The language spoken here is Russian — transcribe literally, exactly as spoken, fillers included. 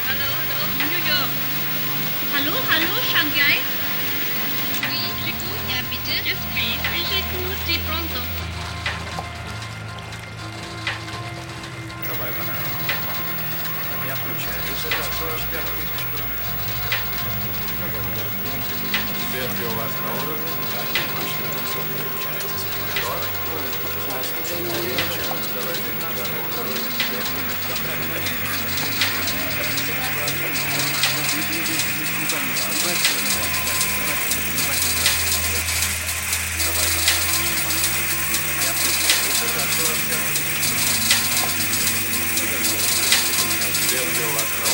Hallo, hallo, New York. Hallo, hallo, Shanghai. Oui, j'écoute. Ja, bitte. Yes, please. Oui, j'écoute. Di pronto. Давай, банан. Я включаю. Высота сорок пять тысяч километров. Верби у вас на уровне. Машина высоко включается. Мотор. Верби у вас на